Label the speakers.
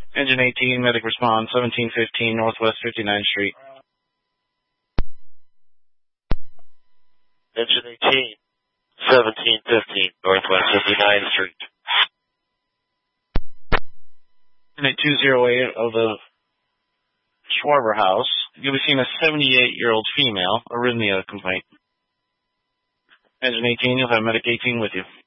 Speaker 1: Engine 18, medic response, 1715 Northwest 59th Street.
Speaker 2: Engine 18, 1715 Northwest 59th Street.
Speaker 1: Unit 208 of the Schwarber House. You'll be seeing a 78-year-old female, arrhythmia complaint. Engine 18, you'll have medic 18 with you.